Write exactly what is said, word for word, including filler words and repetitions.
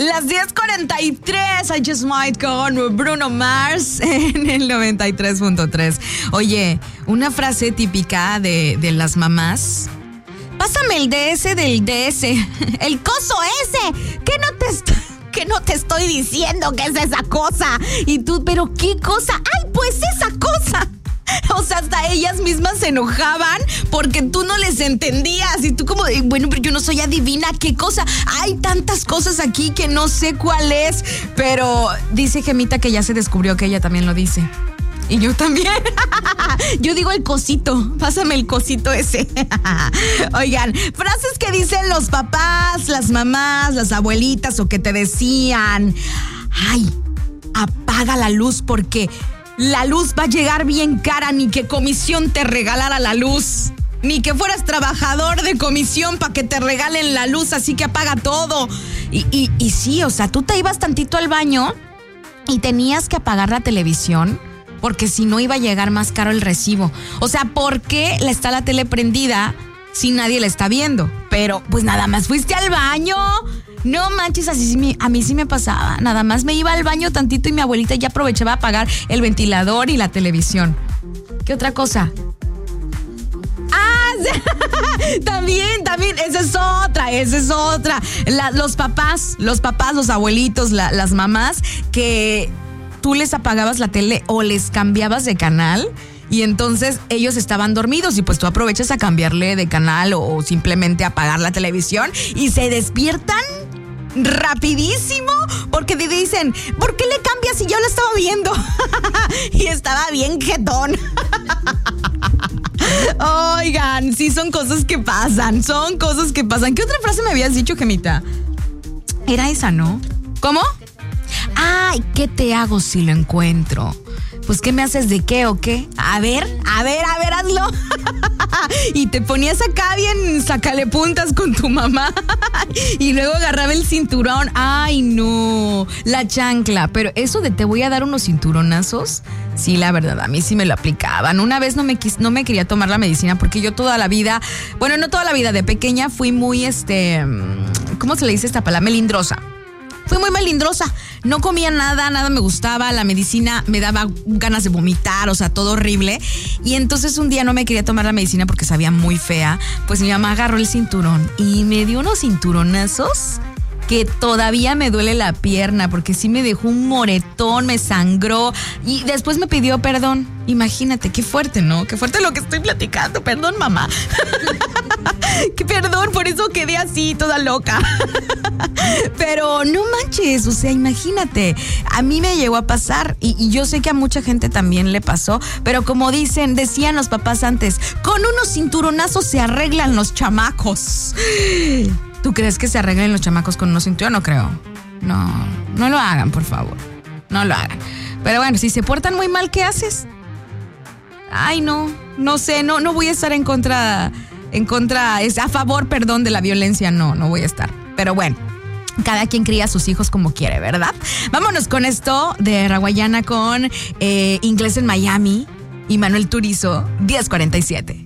Las diez cuarenta y tres, I Just Might con Bruno Mars en el noventa y tres punto tres. Oye, una frase típica de, de las mamás. Pásame el D S del D S. El coso ese. ¿Qué no te está... que no te estoy diciendo que es esa cosa? Y tú, ¿pero qué cosa? ¡Ay, pues esa cosa! O sea, hasta ellas mismas se enojaban porque tú no les entendías. Y tú como, bueno, pero yo no soy adivina, ¿qué cosa? Hay tantas cosas aquí que no sé cuál es. Pero dice Gemita que ya se descubrió que ella también lo dice. Y yo también. Yo digo el cosito. Pásame el cosito ese. Oigan, frases que dicen los papás, las mamás, las abuelitas o que te decían: ay, apaga la luz porque la luz va a llegar bien cara, ni que comisión te regalara la luz. Ni que fueras trabajador de comisión para que te regalen la luz, así que apaga todo. Y, y, y sí, o sea, tú te ibas tantito al baño y tenías que apagar la televisión porque si no iba a llegar más caro el recibo. O sea, ¿por qué le está la tele prendida si nadie la está viendo? Pero pues nada más fuiste al baño. No manches, así sí me, a mí sí me pasaba. Nada más me iba al baño tantito y mi abuelita ya aprovechaba a apagar el ventilador y la televisión. ¿Qué otra cosa? Ah, también, también, esa es otra, esa es otra. La, los papás, los papás, los abuelitos, la, las mamás, que tú les apagabas la tele o les cambiabas de canal y entonces ellos estaban dormidos y pues tú aprovechas a cambiarle de canal o, o simplemente apagar la televisión y se despiertan rapidísimo porque te dicen, ¿por qué le cambias si yo lo estaba viendo? Y estaba bien jetón. Oigan, sí son cosas que pasan, son cosas que pasan. ¿Qué otra frase me habías dicho, Gemita? Era esa, ¿no? ¿Cómo? Ay, ¿qué te hago si lo encuentro? Pues, ¿qué me haces de qué o qué? A ver, a ver, a ver, hazlo. Y te ponías acá bien sácale puntas con tu mamá. Y luego agarraba el cinturón. Ay, no, la chancla. Pero eso de te voy a dar unos cinturonazos, sí, la verdad, a mí sí me lo aplicaban. Una vez no me, quis, no me quería tomar la medicina porque yo toda la vida, bueno, no toda la vida, de pequeña fui muy, este, ¿cómo se le dice esta palabra? Melindrosa. Fui muy melindrosa, no comía nada, nada me gustaba, la medicina me daba ganas de vomitar, o sea, todo horrible. Y entonces un día no me quería tomar la medicina porque sabía muy fea, pues mi mamá agarró el cinturón y me dio unos cinturonazos que todavía me duele la pierna porque sí me dejó un moretón, me sangró y después me pidió perdón. Imagínate, qué fuerte, ¿no? Qué fuerte lo que estoy platicando. Perdón, mamá. Que perdón, por eso quedé así, toda loca. Pero no manches, o sea, imagínate. A mí me llegó a pasar y, y yo sé que a mucha gente también le pasó, pero como dicen, decían los papás antes, con unos cinturonazos se arreglan los chamacos. ¿Tú crees que se arreglen los chamacos con unos cinturones? No creo. No, no lo hagan, por favor. No lo hagan. Pero bueno, si se portan muy mal, ¿qué haces? Ay, no, no sé, no, no voy a estar en contra, en contra, es a favor, perdón, de la violencia, no, no voy a estar. Pero bueno, cada quien cría a sus hijos como quiere, ¿verdad? Vámonos con esto de Raguayana con eh, Inglés en Miami y Manuel Turizo, diez cuarenta y siete.